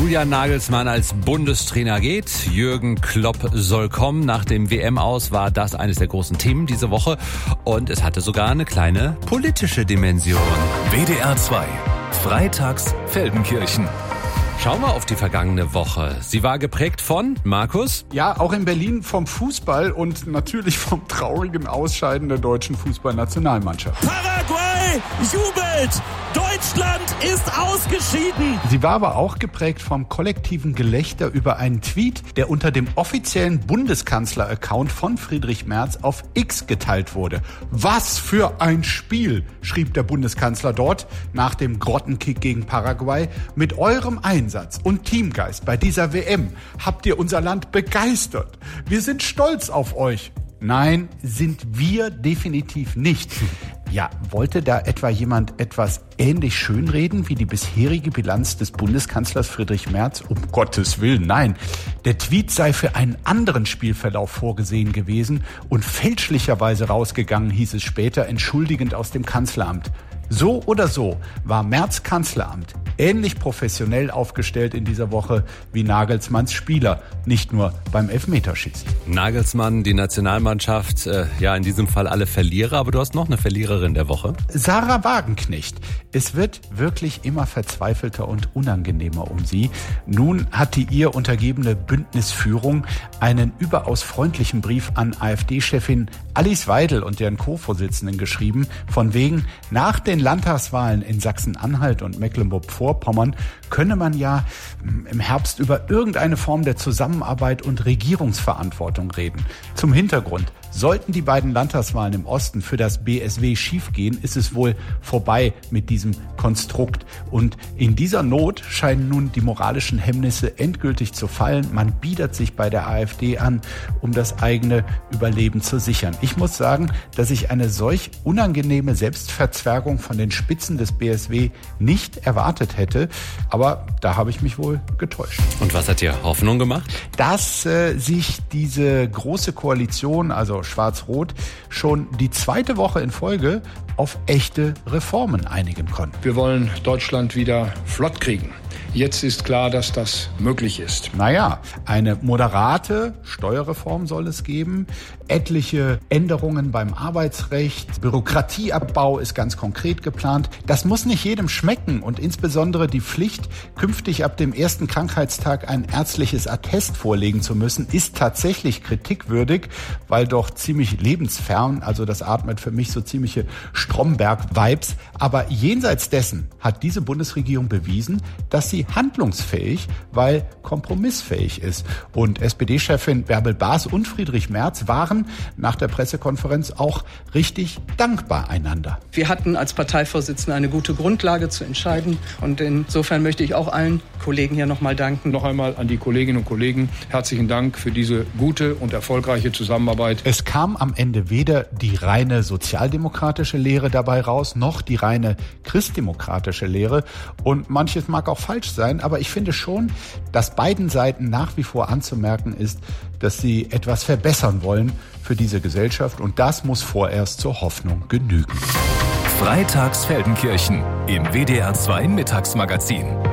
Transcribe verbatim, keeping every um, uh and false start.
Julian Nagelsmann als Bundestrainer geht. Jürgen Klopp soll kommen. Nach dem W M-Aus war das eines der großen Themen diese Woche. Und es hatte sogar eine kleine politische Dimension. W D R zwei, Freitags Feldenkirchen. Schauen wir auf die vergangene Woche. Sie war geprägt von, Markus? Ja, auch in Berlin vom Fußball und natürlich vom traurigen Ausscheiden der deutschen Fußballnationalmannschaft. Paraguay jubelt! Deutschland ist ausgeschieden! Sie war aber auch geprägt vom kollektiven Gelächter über einen Tweet, der unter dem offiziellen Bundeskanzler-Account von Friedrich Merz auf X geteilt wurde. Was für ein Spiel, schrieb der Bundeskanzler dort nach dem Grottenkick gegen Paraguay. Mit eurem Einsatz und Teamgeist bei dieser W M habt ihr unser Land begeistert. Wir sind stolz auf euch. Nein, sind wir definitiv nicht. Ja, wollte da etwa jemand etwas ähnlich schönreden wie die bisherige Bilanz des Bundeskanzlers Friedrich Merz? Um Gottes Willen, nein. Der Tweet sei für einen anderen Spielverlauf vorgesehen gewesen und fälschlicherweise rausgegangen, hieß es später, entschuldigend aus dem Kanzleramt. So oder so war Merz Kanzleramt ähnlich professionell aufgestellt in dieser Woche wie Nagelsmanns Spieler, nicht nur beim Elfmeterschießen. Nagelsmann, die Nationalmannschaft, äh, ja in diesem Fall alle Verlierer, aber du hast noch eine Verliererin der Woche. Sarah Wagenknecht. Es wird wirklich immer verzweifelter und unangenehmer um sie. Nun hat die ihr untergebene Bündnisführung einen überaus freundlichen Brief an AfD-Chefin Alice Weidel und deren Co-Vorsitzenden geschrieben, von wegen, nach den Landtagswahlen in Sachsen-Anhalt und Mecklenburg-Vorpommern könne man ja im Herbst über irgendeine Form der Zusammenarbeit und Regierungsverantwortung reden. Zum Hintergrund: Sollten die beiden Landtagswahlen im Osten für das B S W schiefgehen, ist es wohl vorbei mit diesem Konstrukt. Und in dieser Not scheinen nun die moralischen Hemmnisse endgültig zu fallen. Man biedert sich bei der AfD an, um das eigene Überleben zu sichern. Ich muss sagen, dass ich eine solch unangenehme Selbstverzwergung von den Spitzen des B S W nicht erwartet hätte. Aber da habe ich mich wohl getäuscht. Und was hat dir Hoffnung gemacht? Dass äh, sich diese große Koalition, also Schwarz-Rot, schon die zweite Woche in Folge auf echte Reformen einigen konnten. Wir wollen Deutschland wieder flott kriegen. Jetzt ist klar, dass das möglich ist. Naja, eine moderate Steuerreform soll es geben, etliche Änderungen beim Arbeitsrecht, Bürokratieabbau ist ganz konkret geplant. Das muss nicht jedem schmecken und insbesondere die Pflicht, künftig ab dem ersten Krankheitstag ein ärztliches Attest vorlegen zu müssen, ist tatsächlich kritikwürdig, weil doch ziemlich lebensfern, also das atmet für mich so ziemliche Stromberg-Vibes. Aber jenseits dessen hat diese Bundesregierung bewiesen, dass sie handlungsfähig, weil kompromissfähig ist. Und S P D-Chefin Bärbel Baas und Friedrich Merz waren nach der Pressekonferenz auch richtig dankbar einander. Wir hatten als Parteivorsitzende eine gute Grundlage zu entscheiden. Und insofern möchte ich auch allen Kollegen hier nochmal danken. Noch einmal an die Kolleginnen und Kollegen herzlichen Dank für diese gute und erfolgreiche Zusammenarbeit. Es kam am Ende weder die reine sozialdemokratische Lehre dabei raus, noch die reine christdemokratische Lehre. Und manches mag auch falsch sein, aber ich finde schon, dass beiden Seiten nach wie vor anzumerken ist, dass sie etwas verbessern wollen für diese Gesellschaft. Und das muss vorerst zur Hoffnung genügen. Freitags Feldenkirchen im W D R zwei Mittagsmagazin.